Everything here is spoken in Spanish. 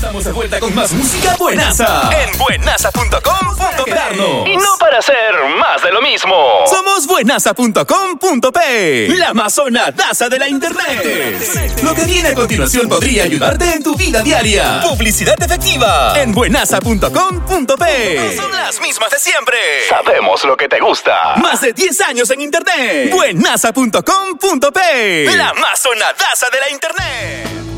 Estamos de vuelta con más música buenaza en buenaza.com.pe. Y no para hacer más de lo mismo. Somos buenaza.com.pe, la amazonadaza de la internet. Lo que viene a continuación podría ayudarte en tu vida diaria. Publicidad efectiva en buenaza.com.pe. Son las mismas de siempre. Sabemos lo que te gusta. Más de 10 años en internet. buenaza.com.pe, la amazonadaza de la internet.